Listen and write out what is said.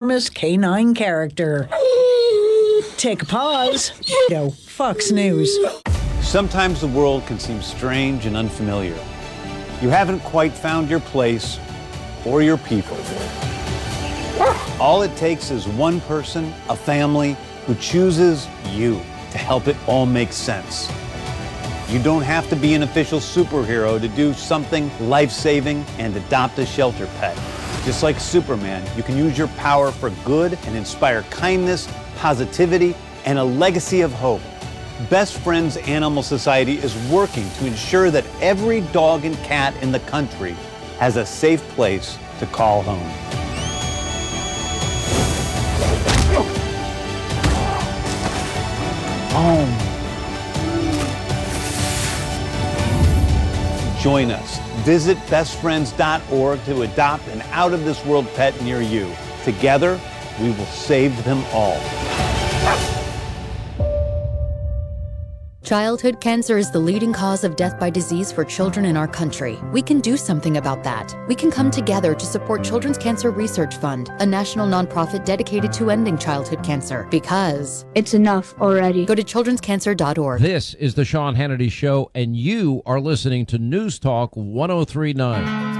enormous canine character. Take a pause. No, Fox News. Sometimes the world can seem strange and unfamiliar. You haven't quite found your place or your people. All it takes is one person, a family, who chooses you to help it all make sense. You don't have to be an official superhero to do something life-saving and adopt a shelter pet. Just like Superman, you can use your power for good and inspire kindness, positivity, and a legacy of hope. Best Friends Animal Society is working to ensure that every dog and cat in the country has a safe place to call home. Home. Join us. Visit bestfriends.org to adopt an out-of-this-world pet near you. Together, we will save them all. Childhood cancer is the leading cause of death by disease for children in our country. We can do something about that. We can come together to support Children's Cancer Research Fund, a national nonprofit dedicated to ending childhood cancer. Because it's enough already. Go to childrenscancer.org. This is the Sean Hannity Show, and you are listening to News Talk 1039.